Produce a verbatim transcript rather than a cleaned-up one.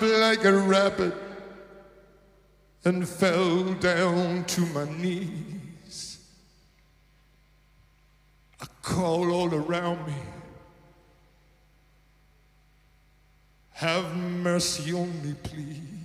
like a rabbit and fell down to my knees. I call all around me, have mercy on me, please.